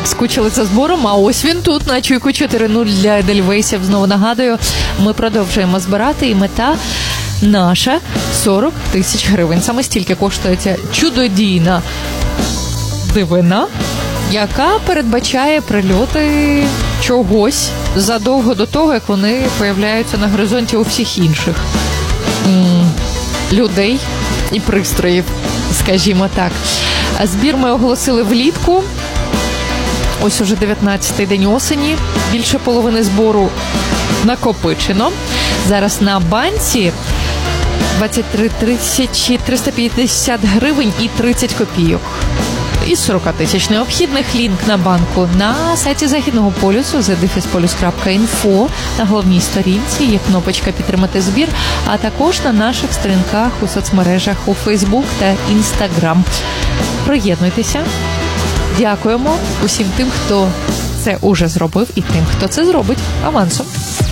скучили за збором, а ось він тут, на Чуйку 4.0 для Едельвейсів. Знову нагадую, ми продовжуємо збирати, і мета наша 40 тисяч гривень. Саме стільки коштує ця чудодійна дивина, яка передбачає прильоти чогось задовго до того, як вони появляються на горизонті у всіх інших людей і пристроїв, скажімо так. Збір ми оголосили влітку. Ось уже 19-й день осені. Більше половини збору накопичено. Зараз на банці 23 350 гривень і 30 копійок. Із 40 тисяч необхідних. Лінк на банку на сайті Західного полюсу @polus.info. На головній сторінці є кнопочка «Підтримати збір», а також на наших сторінках у соцмережах у Facebook та Instagram. Приєднуйтеся. Дякуємо усім тим, хто це уже зробив, і тим, хто це зробить авансом.